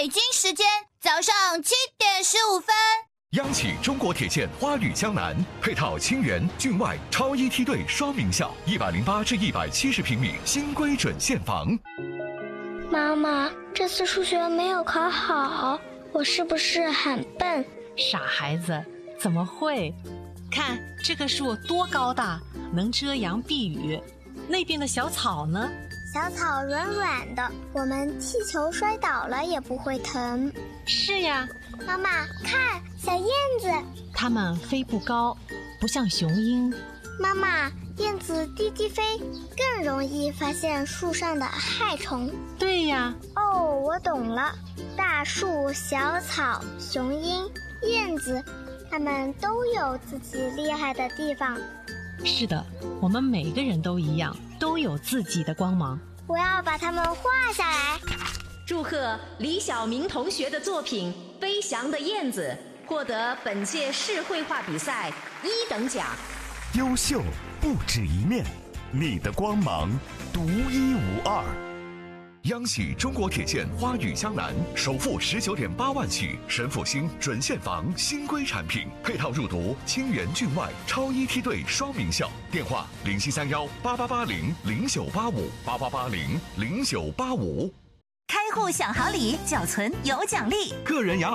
北京时间早上7:15。 央企中国铁建花语江南配套清源、郡外超一梯队双名校，108至170平米新规准现房。 妈妈，这次数学没有考好，我是不是很笨？ 傻孩子，怎么会？看这棵树多高大，能遮阳避雨。那边的小草呢？ 小草软软的，我们踢球摔倒了也不会疼。 是呀。 妈妈，看小燕子， 它们飞不高，不像雄鹰。 妈妈，燕子低低飞，更容易发现树上的害虫。 对呀。 哦，我懂了。大树、小草、雄鹰、燕子，它们都有自己厉害的地方。 是的，我们每个人都一样，都有自己的光芒。 我要把它们画下来。 祝贺李晓明同学的作品《飞翔的燕子》获得本届市绘画比赛1等奖。 优秀不止一面，你的光芒独一无二。 央企中国铁建花语江南首付19.8万起，神复兴准现房新规产品，配套入读清源、郡外超一梯队双名校。电话07318800098588800985。 开户享好礼，缴存有奖励。 个人养老